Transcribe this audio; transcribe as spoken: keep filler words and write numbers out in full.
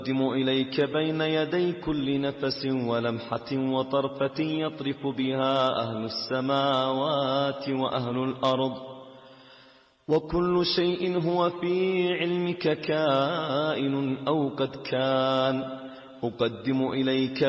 أقدم إليك بين يدي كل نفس ولمحة وطرفة يطرف بها أهل السماوات وأهل الأرض، وكل شيء هو في علمك كائن أو قد كان. أقدم إليك